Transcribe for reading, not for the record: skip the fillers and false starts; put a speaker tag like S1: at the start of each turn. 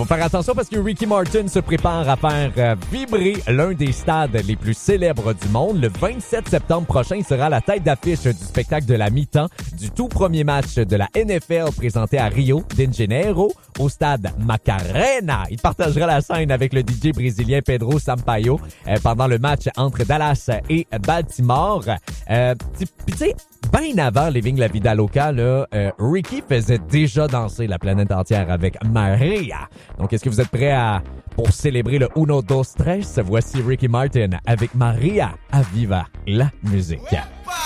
S1: Faut faire attention parce que Ricky Martin se prépare à faire vibrer l'un des stades les plus célèbres du monde. Le 27 septembre prochain, il sera à la tête d'affiche du spectacle de la mi-temps du tout premier match de la NFL présenté à Rio de Janeiro au stade Macarena. Il partagera la scène avec le DJ brésilien Pedro Sampaio pendant le match entre Dallas et Baltimore. Puis tu sais, bien avant Living la Vida Loca, là, Ricky faisait déjà danser la planète entière avec Maria. Donc, est-ce que vous êtes prêts pour célébrer le Uno, Dos, Tres? Voici Ricky Martin avec Maria à Viva la musique.